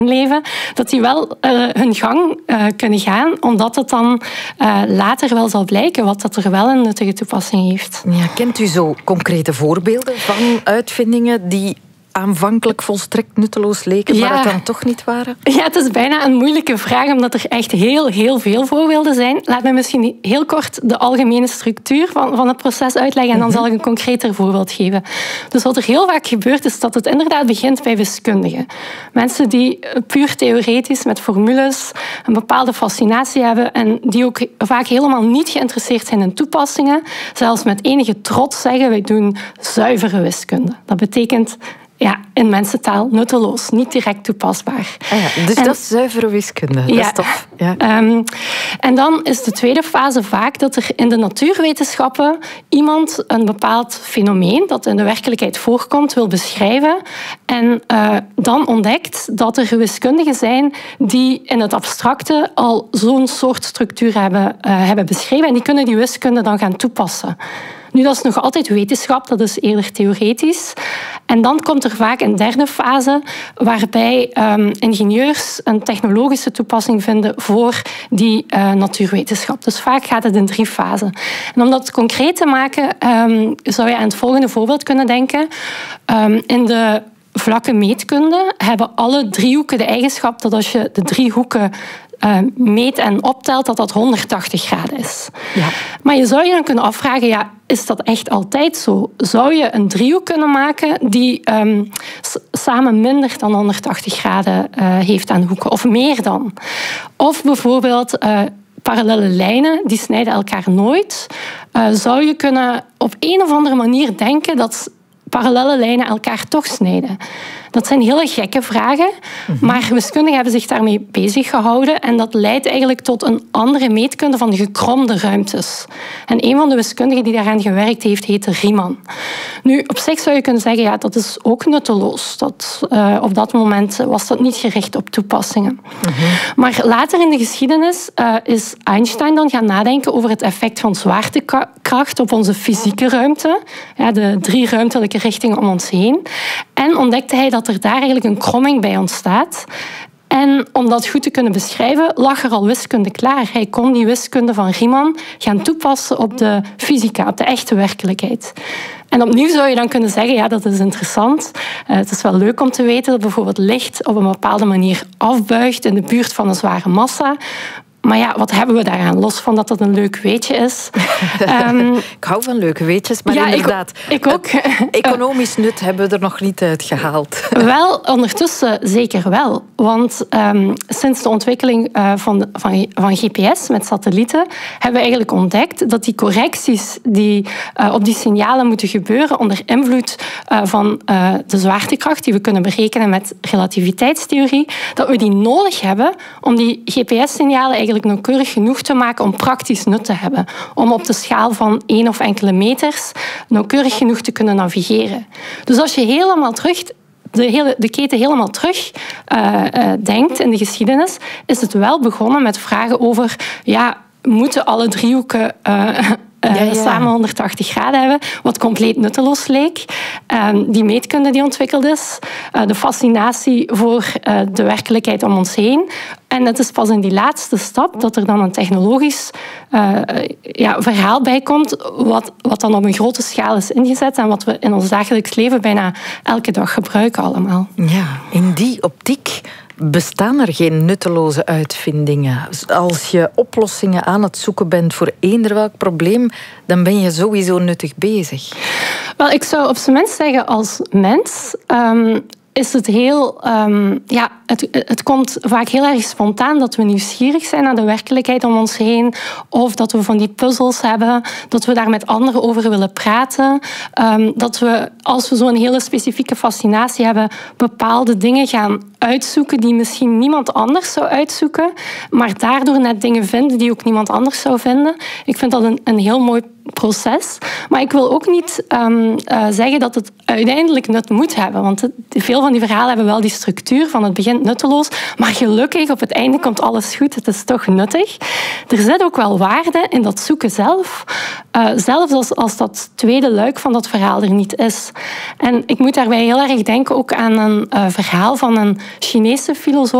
leven, dat die wel hun gang kunnen gaan, omdat het dan later wel zal blijken wat dat er wel een nuttige toepassing heeft. Ja, kent u zo concrete voorbeelden van uitvindingen die aanvankelijk volstrekt nutteloos leken, maar het dan toch niet waren? Ja, het is bijna een moeilijke vraag, omdat er echt heel veel voorbeelden zijn. Laat me misschien heel kort de algemene structuur van het proces uitleggen en dan zal ik een concreter voorbeeld geven. Dus wat er heel vaak gebeurt, is dat het inderdaad begint bij wiskundigen. Mensen die puur theoretisch met formules een bepaalde fascinatie hebben en die ook vaak helemaal niet geïnteresseerd zijn in toepassingen, zelfs met enige trots zeggen, wij doen zuivere wiskunde. Dat betekent in mensentaal nutteloos, niet direct toepasbaar. Dus dat is zuivere wiskunde. Dat is tof. Ja. En dan is de tweede fase vaak dat er in de natuurwetenschappen iemand een bepaald fenomeen dat in de werkelijkheid voorkomt wil beschrijven en dan ontdekt dat er wiskundigen zijn die in het abstracte al zo'n soort structuur hebben beschreven en die kunnen die wiskunde dan gaan toepassen. Nu, dat is nog altijd wetenschap, dat is eerder theoretisch. En dan komt er vaak een derde fase waarbij ingenieurs een technologische toepassing vinden voor die natuurwetenschap. Dus vaak gaat het in 3 fasen. En om dat concreet te maken, zou je aan het volgende voorbeeld kunnen denken. In de vlakke meetkunde hebben alle driehoeken de eigenschap dat als je de 3 hoeken meet en optelt, dat 180 graden is. Ja. Maar je zou je dan kunnen afvragen, is dat echt altijd zo? Zou je een driehoek kunnen maken die samen minder dan 180 graden heeft aan hoeken? Of meer dan? Of bijvoorbeeld parallele lijnen, die snijden elkaar nooit. Zou je kunnen op een of andere manier denken dat parallele lijnen elkaar toch snijden? Dat zijn hele gekke vragen, maar wiskundigen hebben zich daarmee bezig gehouden en dat leidt eigenlijk tot een andere meetkunde van de gekromde ruimtes. En een van de wiskundigen die daaraan gewerkt heeft, heette Riemann. Nu, op zich zou je kunnen zeggen, dat is ook nutteloos. Op dat moment was dat niet gericht op toepassingen. Maar later in de geschiedenis is Einstein dan gaan nadenken over het effect van zwaartekracht op onze fysieke ruimte, de 3 ruimtelijke richtingen om ons heen. En ontdekte hij dat er daar eigenlijk een kromming bij ontstaat. En om dat goed te kunnen beschrijven, lag er al wiskunde klaar. Hij kon die wiskunde van Riemann gaan toepassen op de fysica, op de echte werkelijkheid. En opnieuw zou je dan kunnen zeggen, dat is interessant. Het is wel leuk om te weten dat bijvoorbeeld licht op een bepaalde manier afbuigt in de buurt van een zware massa. Maar wat hebben we daaraan? Los van dat dat een leuk weetje is. Ik hou van leuke weetjes, maar inderdaad. Ik ook. Economisch nut hebben we er nog niet uitgehaald. Wel, ondertussen zeker wel. Want sinds de ontwikkeling van GPS met satellieten hebben we eigenlijk ontdekt dat die correcties die op die signalen moeten gebeuren onder invloed van de zwaartekracht die we kunnen berekenen met relativiteitstheorie, dat we die nodig hebben om die GPS-signalen eigenlijk nauwkeurig genoeg te maken om praktisch nut te hebben. Om op de schaal van 1 of enkele meters nauwkeurig genoeg te kunnen navigeren. Dus als je helemaal terug de keten helemaal terug denkt in de geschiedenis, is het wel begonnen met vragen over, moeten alle driehoeken samen 180 graden hebben, wat compleet nutteloos leek. Die meetkunde die ontwikkeld is, de fascinatie voor de werkelijkheid om ons heen. En het is pas in die laatste stap dat er dan een technologisch verhaal bij komt, wat dan op een grote schaal is ingezet en wat we in ons dagelijks leven bijna elke dag gebruiken allemaal. Ja, in die optiek bestaan er geen nutteloze uitvindingen. Als je oplossingen aan het zoeken bent voor eender welk probleem, dan ben je sowieso nuttig bezig. Wel, ik zou op zijn minst zeggen als mens is het heel... Het komt vaak heel erg spontaan dat we nieuwsgierig zijn naar de werkelijkheid om ons heen. Of dat we van die puzzels hebben. Dat we daar met anderen over willen praten. Dat we, als we zo'n hele specifieke fascinatie hebben, bepaalde dingen gaan uitzoeken die misschien niemand anders zou uitzoeken. Maar daardoor net dingen vinden die ook niemand anders zou vinden. Ik vind dat een heel mooi proces. Maar ik wil ook niet zeggen dat het uiteindelijk nut moet hebben. Want veel van die verhalen hebben wel die structuur van het begint nutteloos. Maar gelukkig, op het einde komt alles goed. Het is toch nuttig. Er zit ook wel waarde in dat zoeken zelf. Zelfs als dat tweede luik van dat verhaal er niet is. En ik moet daarbij heel erg denken ook aan een verhaal van een Chinese filosoof